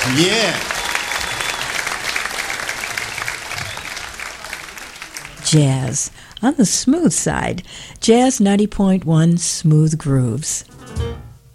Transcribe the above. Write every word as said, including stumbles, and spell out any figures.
Yeah. Jazz on the smooth side. Jazz ninety point one Smooth Grooves.